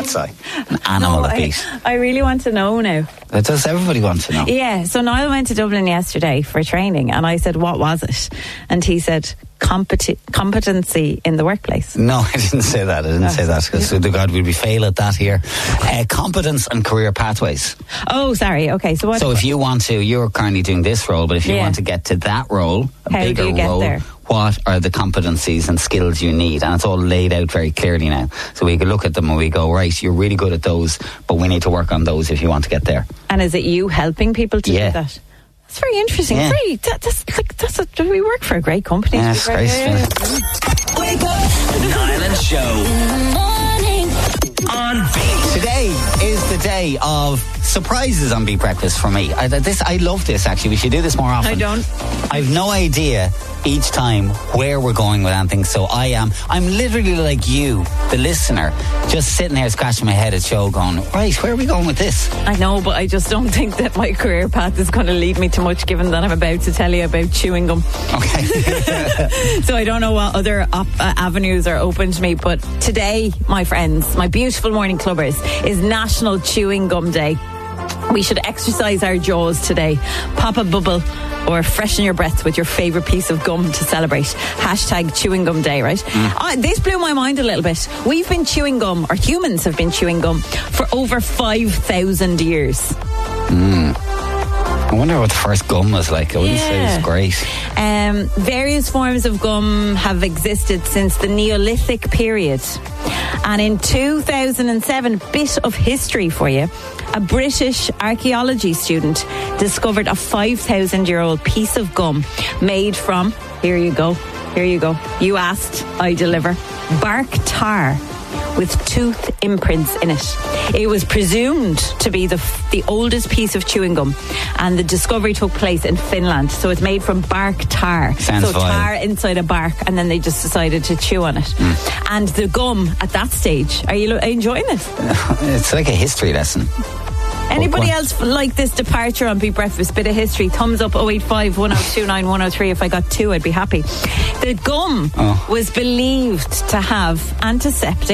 that, Si? An animal that beat. I really want to know now. Does everybody want to know? Yeah, so Niall went to Dublin yesterday for training, and I said, what was it? And he said, competency in the workplace. No, I didn't say that. Because God, we'd be fail at that here. Competence and career pathways. Oh, sorry. Okay, so what? So if you want to, you're currently doing this role, but if you want to get to that role, a how bigger do you get role, there? what are the competencies and skills you need? And it's all laid out very clearly now. So we can look at them and we go, right, you're really good at those, but we need to work on those if you want to get there. And is it you helping people to do that? That's very interesting. Yeah. We work for a great company. Yeah, it's great. Wake up, the Niall and Show. On Beat. Today is the day of surprises on Beat Breakfast for me. I love this, actually. We should do this more often. I don't. I've no idea each time where we're going with anything, so I'm literally like you, the listener, just sitting there scratching my head at show going, right, where are we going with this? I know, but I just don't think that my career path is going to lead me to much, given that I'm about to tell you about chewing gum. Okay. So I don't know what other avenues are open to me, but today, my friends, my beautiful morning clubbers, is National Chewing Gum Day. We should exercise our jaws today. Pop a bubble or freshen your breath with your favourite piece of gum to celebrate. Hashtag Chewing Gum Day, right? This blew my mind a little bit. We've been chewing gum, or humans have been chewing gum, for over 5,000 years. I wonder what the first gum was like. I wouldn't say it was great. Various forms of gum have existed since the Neolithic period. And in 2007, bit of history for you, a British archaeology student discovered a 5,000-year-old piece of gum made from, here you go, you asked, I deliver, bark tar with tooth imprints in it. It was presumed to be the oldest piece of chewing gum, and the discovery took place in Finland. So it's made from bark tar. Sounds vile. Tar inside a bark, and then they just decided to chew on it. And the gum at that stage, are you enjoying it? It's like a history lesson. Anybody else like this departure on Beat Breakfast? Bit of history. Thumbs up 085 1029 103. If I got two, I'd be happy. The gum was believed to have antiseptic